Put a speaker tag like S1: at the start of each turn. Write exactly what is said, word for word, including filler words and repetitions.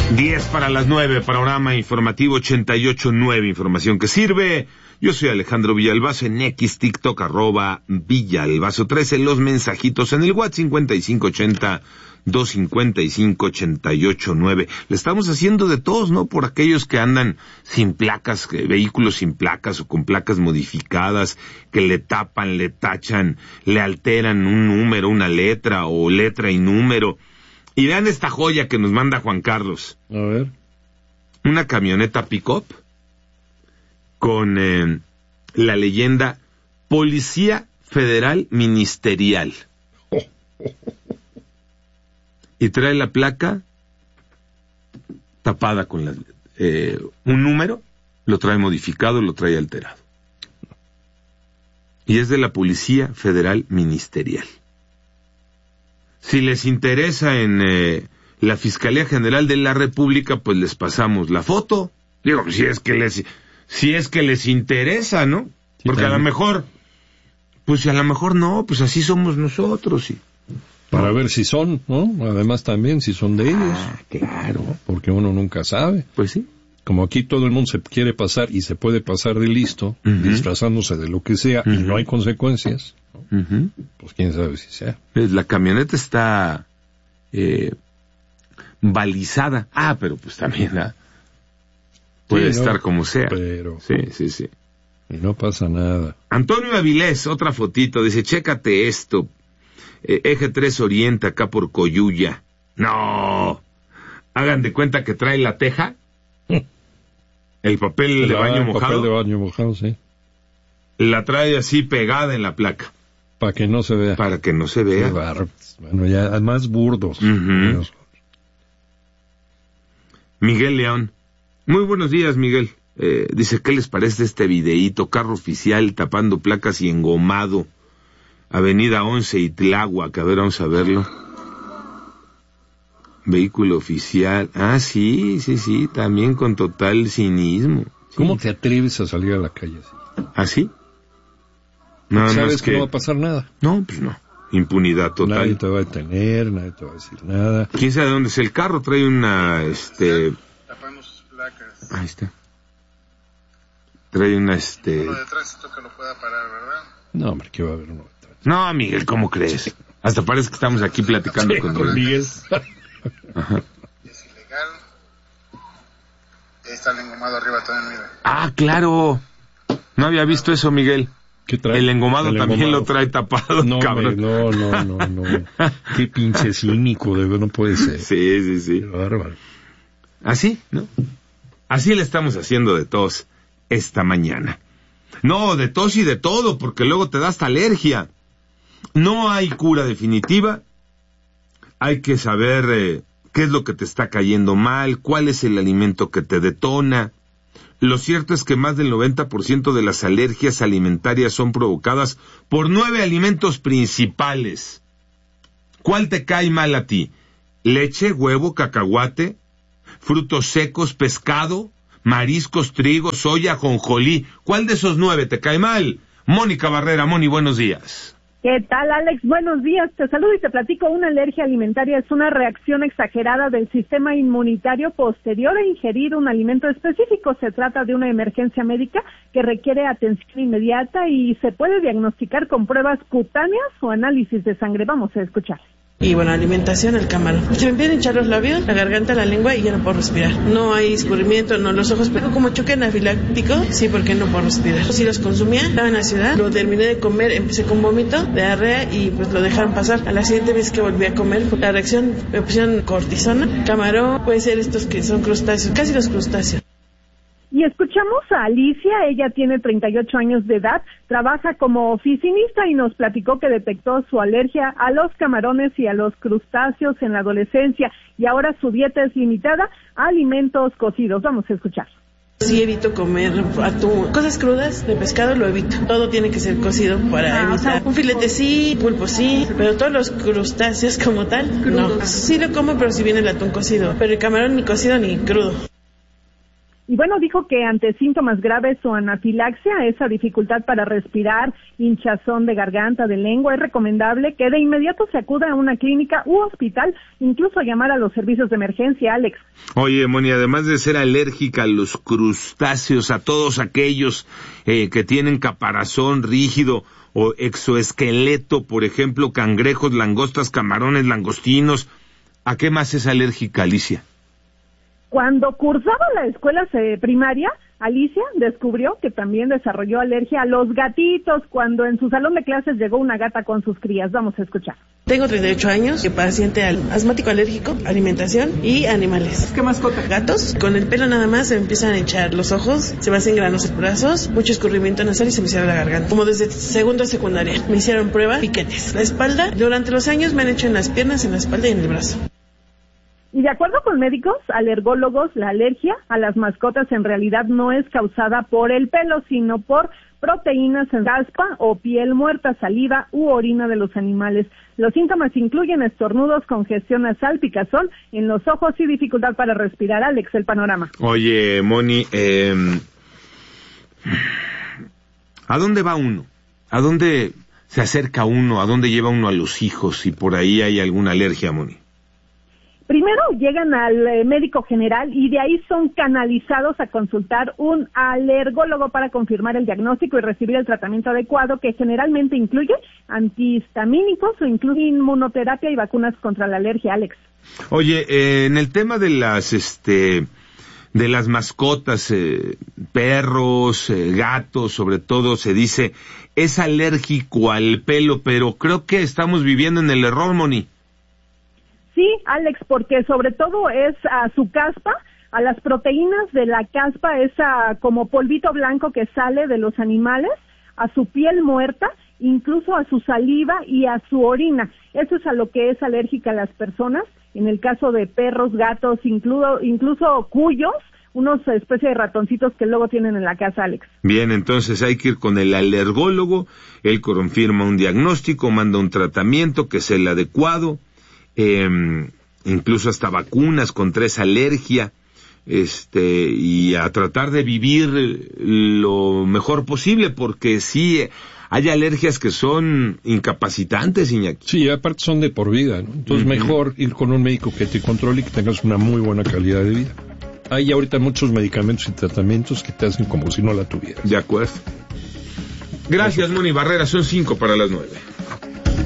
S1: diez para las nueve, programa informativo ochenta y ocho nueve, información que sirve. Yo soy Alejandro Villalbazo, en X, TikTok, arroba Villalbazo trece, los mensajitos en el WhatsApp cincuenta y cinco ochenta, doscientos cincuenta y cinco, ochenta y ocho nueve. Le estamos haciendo de todos, ¿no? Por aquellos que andan sin placas, vehículos sin placas o con placas modificadas, que le tapan, le tachan, le alteran un número, una letra o letra y número. Y vean esta joya que nos manda Juan Carlos.
S2: A ver.
S1: Una camioneta pick-up con eh, la leyenda Policía Federal Ministerial. Y trae la placa tapada con la, eh, un número, lo trae modificado, lo trae alterado. Y es de la Policía Federal Ministerial. Si les interesa en eh, la Fiscalía General de la República, pues les pasamos la foto. Digo, si es que les, si es que les interesa, ¿no?
S2: Sí,
S1: porque
S2: también.
S1: a lo mejor, pues a lo mejor no, pues así somos nosotros. Y,
S2: Para ver si son, ¿no? Además también si son de ellos.
S1: ah, claro.
S2: Porque uno nunca sabe.
S1: Pues sí.
S2: Como aquí todo el mundo se quiere pasar y se puede pasar de listo,
S1: Uh-huh.
S2: disfrazándose de lo que sea,
S1: Uh-huh.
S2: y no hay consecuencias, ¿no?
S1: Uh-huh.
S2: Pues quién sabe si sea.
S1: La camioneta está eh, balizada. Ah, pero pues también ¿ah? puede
S2: Sí,
S1: estar
S2: no,
S1: como sea.
S2: Pero,
S1: Sí, sí, sí.
S2: y no pasa nada.
S1: Antonio Avilés, otra fotito, dice, chécate esto. Eh, Eje tres Oriente, acá por Coyuya. No. Hagan de cuenta que trae la teja. El papel
S2: El
S1: de baño
S2: el
S1: mojado.
S2: papel de baño mojado, sí.
S1: La trae así pegada en la placa.
S2: Para que no se vea.
S1: Para que no se
S2: Qué
S1: vea.
S2: bárbaro. Bueno, ya más burdos.
S1: Ujú. Miguel León. Muy buenos días, Miguel. Eh, dice, ¿qué les parece este videíto? Carro oficial tapando placas y engomado. Avenida once y Tláhuac. A ver, vamos a verlo. Vehículo oficial. Ah, sí, sí, sí. También con total cinismo. Sí.
S2: ¿Cómo te atreves a salir a la calle así?
S1: ¿Ah, sí? Nada
S2: Sabes
S1: más
S2: que...
S1: que...
S2: no va a pasar nada.
S1: No, pues no. Impunidad total.
S2: Nadie te va a detener, nadie te va a decir nada.
S1: ¿Quién sabe dónde es el carro? Trae una, este...
S3: Tapando sus placas.
S1: Ahí está. Trae una, este...
S3: Uno detrás esto que lo pueda parar, ¿verdad?
S2: No, hombre, ¿qué va a haber uno detrás?
S1: No, Miguel, ¿cómo crees? Hasta parece que estamos aquí platicando
S2: Sí,
S1: con
S2: con
S1: Miguel.
S2: Miguel.
S1: Ajá.
S3: Es ilegal. Ahí está el engomado arriba también, mira.
S1: Ah, claro. No había visto eso, Miguel.
S2: ¿Qué trae?
S1: El engomado
S2: El
S1: también
S2: engomado.
S1: lo trae tapado,
S2: No,
S1: cabrón.
S2: hombre, no, no, no, no. Qué pinche cínico, de verdad, no puede ser.
S1: Sí, sí, sí.
S2: Qué bárbaro.
S1: Así, ¿no? Así le estamos haciendo de tos esta mañana. No, de tos y de todo, porque luego te da hasta alergia. No hay cura definitiva. Hay que saber eh, qué es lo que te está cayendo mal, cuál es el alimento que te detona. Lo cierto es que más del noventa por ciento de las alergias alimentarias son provocadas por nueve alimentos principales. ¿Cuál te cae mal a ti? ¿Leche, huevo, cacahuate, frutos secos, pescado, mariscos, trigo, soya, jonjolí? ¿Cuál de esos nueve te cae mal? Mónica Barrera, Moni, buenos días.
S4: ¿Qué tal, Alex? Buenos días. Te saludo y te platico. Una alergia alimentaria es una reacción exagerada del sistema inmunitario posterior a ingerir un alimento específico. Se trata de una emergencia médica que requiere atención inmediata y se puede diagnosticar con pruebas cutáneas o análisis de sangre. Vamos a escuchar.
S5: Y bueno, alimentación, el camarón. Se me empiezan a hinchar los labios, la garganta, la lengua y ya no puedo respirar. No hay escurrimiento, no, los ojos, pero como choque anafiláctico, sí, porque no puedo respirar. Si los consumía, estaba en la ciudad, lo terminé de comer, empecé con vómito, diarrea y pues lo dejaron pasar. A la siguiente vez que volví a comer, la reacción, me pusieron cortisona, camarón, puede ser estos que son crustáceos, casi los crustáceos.
S4: Y escuchamos a Alicia, ella tiene treinta y ocho años de edad, trabaja como oficinista y nos platicó que detectó su alergia a los camarones y a los crustáceos en la adolescencia y ahora su dieta es limitada a alimentos cocidos. Vamos a escuchar.
S5: Sí evito comer atún, cosas crudas de pescado lo evito. Todo tiene que ser cocido para
S4: Ah,
S5: evitar.
S4: o sea,
S5: un filete sí, pulpo sí, pero todos los crustáceos como tal, no. Sí lo como, pero si viene el atún cocido. Pero el camarón ni cocido ni crudo.
S4: Y bueno, dijo que ante síntomas graves o anafilaxia, esa dificultad para respirar, hinchazón de garganta, de lengua, es recomendable que de inmediato se acuda a una clínica u hospital, incluso llamar a los servicios de emergencia, Alex.
S1: Oye, Moni, además de ser alérgica a los crustáceos, a todos aquellos eh, que tienen caparazón rígido o exoesqueleto, por ejemplo, cangrejos, langostas, camarones, langostinos, ¿a qué más es alérgica, Alicia?
S4: Cuando cursaba la escuela primaria, Alicia descubrió que también desarrolló alergia a los gatitos cuando en su salón de clases llegó una gata con sus crías. Vamos a escuchar.
S5: Tengo treinta y ocho años, paciente asmático alérgico, alimentación y animales.
S4: ¿Qué mascota?
S5: Gatos. Con el pelo nada más se me empiezan a hinchar los ojos, se me hacen granos los brazos, mucho escurrimiento nasal y se me cierra la garganta. Como desde segundo a secundaria. Me hicieron prueba, piquetes. La espalda, durante los años me han hecho en las piernas, en la espalda y en el brazo.
S4: Y de acuerdo con médicos, alergólogos, la alergia a las mascotas en realidad no es causada por el pelo, sino por proteínas en caspa o piel muerta, saliva u orina de los animales. Los síntomas incluyen estornudos, congestión nasal, picazón en los ojos y dificultad para respirar. Alex, el panorama.
S1: Oye, Moni, eh, ¿a dónde va uno? ¿A dónde se acerca uno? ¿A dónde lleva uno a los hijos si por ahí hay alguna alergia, Moni?
S4: Primero llegan al eh, médico general y de ahí son canalizados a consultar un alergólogo para confirmar el diagnóstico y recibir el tratamiento adecuado, que generalmente incluye antihistamínicos o incluye inmunoterapia y vacunas contra la alergia, Alex.
S1: Oye, eh, en el tema de las este de las mascotas, eh, perros, eh, gatos, sobre todo se dice es alérgico al pelo, pero creo que estamos viviendo en el error, Moni.
S4: Sí, Alex, porque sobre todo es a su caspa, a las proteínas de la caspa, esa como polvito blanco que sale de los animales, a su piel muerta, incluso a su saliva y a su orina. Eso es a lo que es alérgica a las personas. En el caso de perros, gatos, incluso, incluso cuyos, unos especie de ratoncitos que luego tienen en la casa, Alex.
S1: Bien, entonces hay que ir con el alergólogo, él confirma un diagnóstico, manda un tratamiento que es el adecuado. Eh, incluso hasta vacunas contra esa alergia, este, y a tratar de vivir lo mejor posible, porque sí, hay alergias que son incapacitantes, Iñaki.
S2: Sí, aparte son de por vida, ¿no? Entonces uh-huh. mejor ir con un médico que te controle y que tengas una muy buena calidad de vida. Hay ahorita muchos medicamentos y tratamientos que te hacen como si no la tuvieras.
S1: De acuerdo. Gracias, Moni Barrera, son cinco para las nueve.